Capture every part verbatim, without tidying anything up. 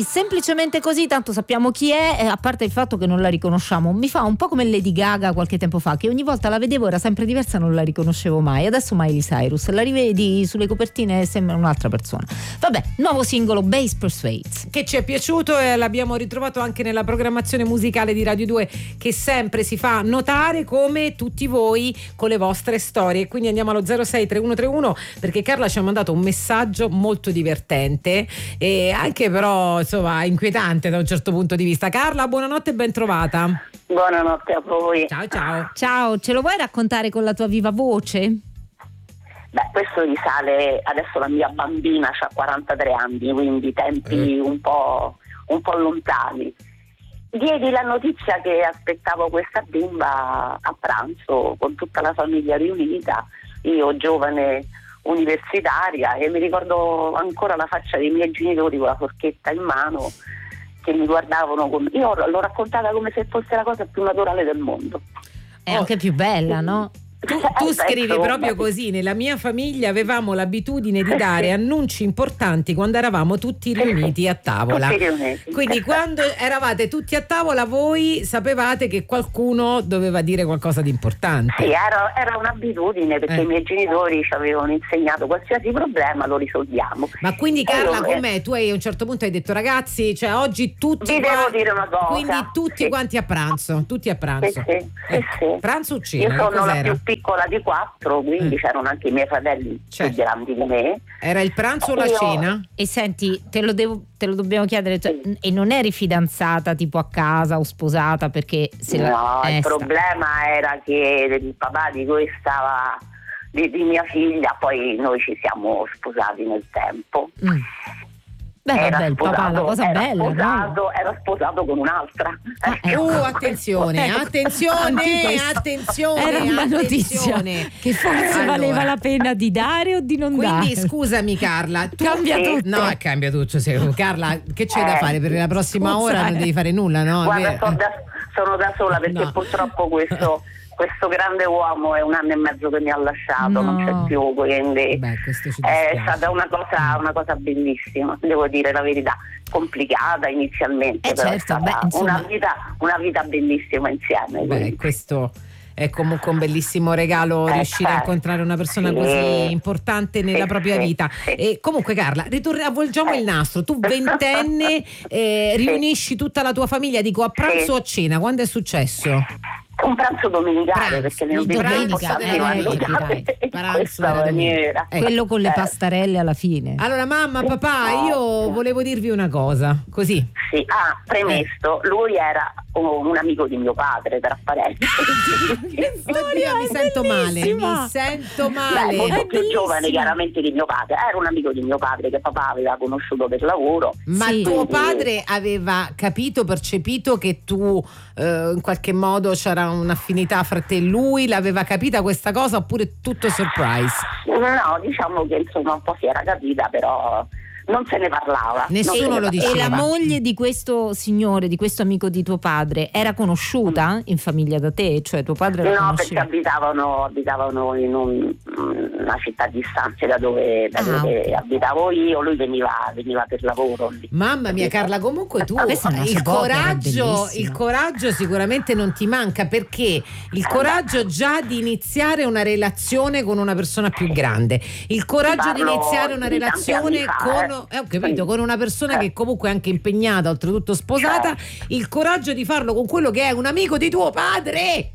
semplicemente così, tanto sappiamo chi è, a parte il fatto che non la riconosciamo. Mi fa un po' come Lady Gaga qualche tempo fa, che ogni volta la vedevo era sempre diversa, non la riconoscevo mai. Adesso Miley Cyrus, la rivedi sulle copertine e sembra un'altra persona. Vabbè, nuovo singolo Bass Persuades, che ci è piaciuto e l'abbiamo ritrovato anche nella programmazione musicale di Radio due, che sempre si fa notare come tutti voi con le vostre storie. Quindi andiamo allo zero sei tre uno tre uno, perché Carla ci ha mandato un messaggio molto divertente e anche però insomma inquietante da un certo punto di vista. Carla, buonanotte e ben trovata. Buonanotte a voi. Ciao ciao. Ciao, ce lo vuoi raccontare con la tua viva voce? Beh, questo risale, adesso la mia bambina ha quarantatré anni, quindi tempi eh. un po' un po' lontani. Diedi la notizia che aspettavo questa bimba a pranzo con tutta la famiglia riunita, io giovane universitaria, e mi ricordo ancora la faccia dei miei genitori con la forchetta in mano che mi guardavano con... io l'ho raccontata come se fosse la cosa più naturale del mondo. È anche più bella, no? Tu, tu scrivi proprio così: nella mia famiglia avevamo l'abitudine di dare annunci importanti quando eravamo tutti riuniti a tavola. Quindi quando eravate tutti a tavola voi sapevate che qualcuno doveva dire qualcosa di importante. Sì, era, era un'abitudine, perché eh. i miei genitori ci avevano insegnato qualsiasi problema lo risolviamo. Ma quindi Carla, com'è? Tu hai, a un certo punto hai detto ragazzi, cioè oggi tutti vi qua... devo dire una cosa, quindi tutti sì. quanti a pranzo, tutti a pranzo. Sì, sì, eh. sì, sì. Pranzo o cena? Io sono Cos'era? la più piccola di quattro, quindi eh. c'erano anche i miei fratelli certo. più grandi di me. Era il pranzo o la Io... cena? E senti, te lo, devo, te lo dobbiamo chiedere, cioè, sì. e non eri fidanzata tipo a casa o sposata? Perché se no, la... il eh, problema era che il papà di questa di, di mia figlia, poi noi ci siamo sposati nel tempo. Mm. Beh, era vabbè, il sposato, papà, la cosa era bella, sposato, no? era sposato con un'altra. Ah, oh, attenzione, attenzione, attenzione. Era una attenzione. notizia che forse allora. valeva la pena di dare o di non Quindi, dare. Quindi scusami Carla, tu... cambia sì. tutto. No, cambia tutto. Cioè, Carla, che c'è eh, da fare per la prossima scusa, ora? eh. Non devi fare nulla, no? Guarda, sono da, sono da sola perché No. purtroppo questo questo grande uomo è un anno e mezzo che mi ha lasciato, No. non c'è più, quindi Beh, questo ci è dispiace. stata una cosa, una cosa bellissima, devo dire la verità, complicata inizialmente, Eh, però certo, è stata beh, insomma... una vita, una vita bellissima insieme. Beh, quindi. questo è comunque un bellissimo regalo, Eh, riuscire a certo. incontrare una persona Sì. così importante nella Sì, propria sì, vita. sì. E comunque Carla, ritorn- avvolgiamo Eh. il nastro. Tu ventenne eh, Sì. riunisci tutta la tua famiglia, dico a pranzo Sì. o a cena? Quando è successo? Un pranzo domenicale, Pranzo, perché ne il ho visto domenica, tanti eh, mangiare capirai. in Pranzo questa della domenica. maniera. Ecco. Quello con le Eh. pastarelle alla fine. Allora mamma, papà, io volevo dirvi una cosa, così. Sì, ah, premesso, lui era oh, un amico di mio padre, tra parentesi. Che storia, mi sento male, bellissima. mi sento Beh, male. molto È più bellissima. giovane chiaramente di mio padre, era un amico di mio padre che papà aveva conosciuto per lavoro. Ma Sì. tuo Quindi- padre aveva capito, percepito che tu eh, in qualche modo c'era un'affinità fra te e lui? L'aveva capita questa cosa oppure tutto surprise? No, diciamo che insomma un po' si era capita, però non se ne parlava. Nessuno Non se ne lo parlava. E la diceva. moglie di questo signore, di questo amico di tuo padre, era conosciuta in famiglia da te? Cioè tuo padre la No, perché conosceva? abitavano, abitavano in un- una città distante da dove, da Ah, dove ok. abitavo io, lui veniva, veniva per lavoro lì. Mamma mia Carla, comunque tu Ah, questa è una il soap opera coraggio, bellissima. il coraggio sicuramente non ti manca, perché il coraggio già di iniziare una relazione con una persona più grande, il coraggio di Parlo iniziare una di tanti relazione anni fa, con, eh. eh, ho capito, Sì. con una persona Eh. che comunque è anche impegnata, oltretutto sposata, il coraggio di farlo con quello che è un amico di tuo padre.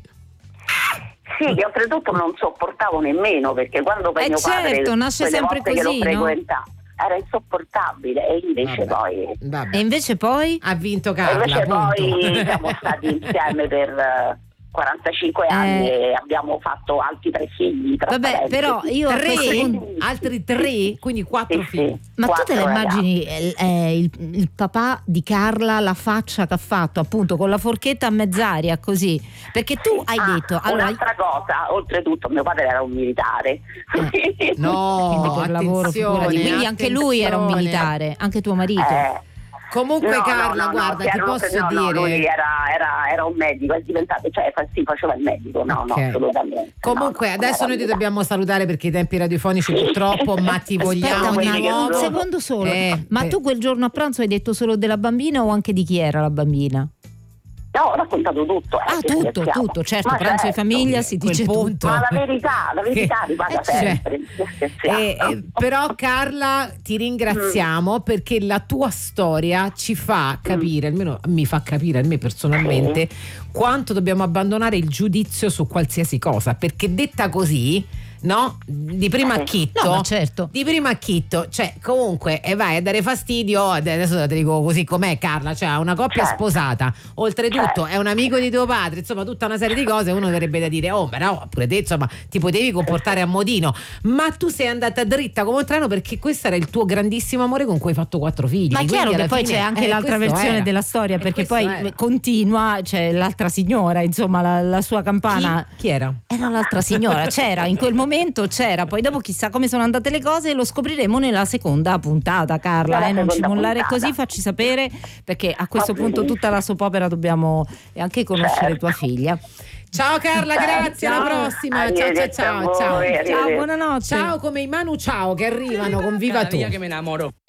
Sì, che oltretutto non sopportavo nemmeno, perché quando poi Eh mio certo, padre nasce quelle sempre volte che così, lo no? frequentava era insopportabile, e invece Vabbè, poi vabbè. E invece poi? Ha vinto e Carla, invece punto. poi siamo stati insieme per eh, quarantacinque anni Eh. e abbiamo fatto altri tre figli. tra Vabbè, parentesi. però io a questo Tre? punto... Altri tre? Quindi quattro Sì, figli. sì. Ma tu te Quattro la ragazzi. immagini eh, eh, il, il papà di Carla, la faccia che ha fatto appunto con la forchetta a mezz'aria così? Perché tu hai Ah, detto allora, un'altra cosa, oltretutto mio padre era un militare. No, quindi per lavoro, attenzione, figurati. Quindi anche lui era un attenzione. militare, anche tuo marito. Eh, Comunque no, Carla, no, no, guarda, no, ti no, posso no, dire... No, lui era, era, era un medico, è diventato, cioè fa- sì, faceva il medico, no, Okay. no, assolutamente. Comunque no, no, adesso noi ti dobbiamo salutare perché i tempi radiofonici purtroppo, ma ti vogliamo Aspetta, di un, nuovo. un secondo solo. Eh, Ma eh. tu quel giorno a pranzo hai detto solo della bambina o anche di chi era la bambina? No, ho raccontato tutto. Eh, Ah, che tutto, scherziamo. tutto, certo, Ma pranzo di certo. famiglia si Quel dice punto. tutto. Ma la verità, la verità Che- ripaga eh, cioè, sempre. Che scherziamo. Eh, eh, però Carla ti ringraziamo Mm. perché la tua storia ci fa capire, almeno mi fa capire a me personalmente, quanto dobbiamo abbandonare il giudizio su qualsiasi cosa, perché detta così, no? Di primo acchitto, No, ma certo. di primo acchitto, cioè comunque e vai a dare fastidio, adesso te dico così com'è Carla, cioè una coppia Certo. sposata, oltretutto Certo. è un amico di tuo padre, insomma tutta una serie di cose, uno avrebbe da dire oh però pure te insomma ti potevi comportare a modino, ma tu sei andata dritta come un treno perché questo era il tuo grandissimo amore con cui hai fatto quattro figli. Ma è chiaro Quindi che alla poi fine, c'è anche eh, l'altra questo versione era. della storia, E perché questo poi era. continua, c'è l'altra signora, insomma, la, la sua campana. Chi, chi era? Era l'altra signora, c'era, in quel momento c'era, poi dopo chissà come sono andate le cose, lo scopriremo nella seconda puntata, Carla, Nella eh, non ci seconda mollare puntata. così, facci sapere, perché a questo Va punto benissimo. tutta la soap opera dobbiamo anche conoscere Certo. tua figlia. Ciao Carla, grazie, alla Ciao. prossima. Ciao ciao Arrivederci a ciao voi, ciao. arrivederci. Ciao, buonanotte. Ciao come i Manu ciao che arrivano con Viva Cada tu. día que me enamoro.